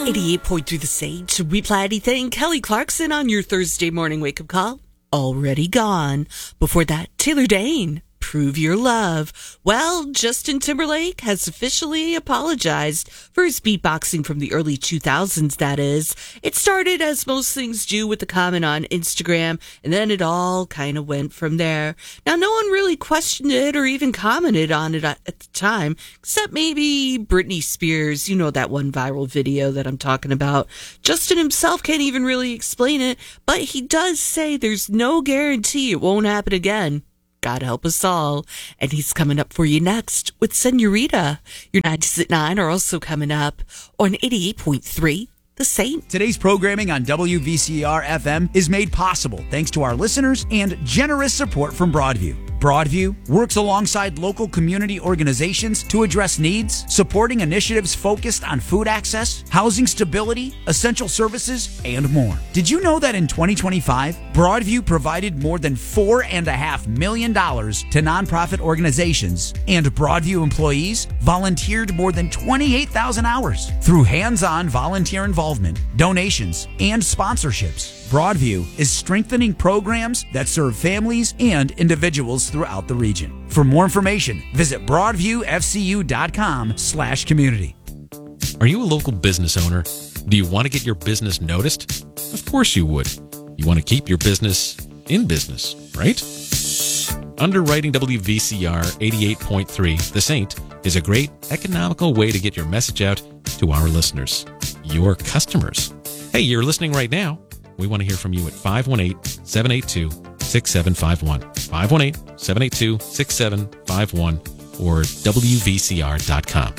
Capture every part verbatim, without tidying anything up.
eighty-eight point three The Sage. Reply anything. Kelly Clarkson on your Thursday morning wake-up call. Already gone. Before that, Taylor Dane. Prove your love. Well, Justin Timberlake has officially apologized for his beatboxing from the early two thousands, that is. It started, as most things do, with a comment on Instagram, and then it all kind of went from there. Now, no one really questioned it or even commented on it at the time, except maybe Britney Spears. You know that one viral video that I'm talking about. Justin himself can't even really explain it, but he does say there's no guarantee it won't happen again. God help us all. And he's coming up for you next with Senorita. Your nineties at nine are also coming up on eighty-eight point three The Saint. Today's programming on W V C R F M is made possible thanks to our listeners and generous support from Broadview. Broadview works alongside local community organizations to address needs, supporting initiatives focused on food access, housing stability, essential services, and more. Did you know that in twenty twenty-five, Broadview provided more than four point five million dollars to nonprofit organizations, and Broadview employees volunteered more than twenty-eight thousand hours through hands-on volunteer involvement, donations, and sponsorships? Broadview is strengthening programs that serve families and individuals throughout the region. For more information, visit broadviewfcu.com slash community. Are you a local business owner? Do you want to get your business noticed? Of course you would. You want to keep your business in business, right? Underwriting W V C R eighty-eight point three, The Saint, is a great economical way to get your message out to our listeners, your customers. Hey, you're listening right now. We want to hear from you at five one eight, seven eight two, six seven five one, five one eight, seven eight two, six seven five one, or W V C R dot com.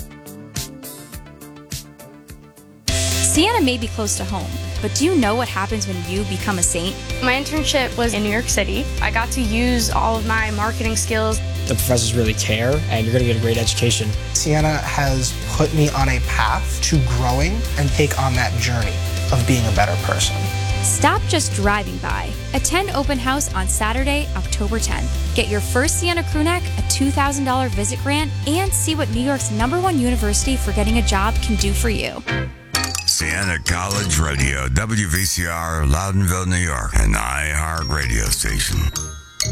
Sienna may be close to home, but do you know what happens when you become a saint? My internship was in New York City. I got to use all of my marketing skills. The professors really care, and you're going to get a great education. Sienna has put me on a path to growing and take on that journey of being a better person. Stop just driving by. Attend open house on Saturday, October tenth. Get your first Sienna crew neck, a two thousand dollars visit grant, and see what New York's number one university for getting a job can do for you. Sienna College Radio, W V C R, Loudonville, New York, an iHeart radio station.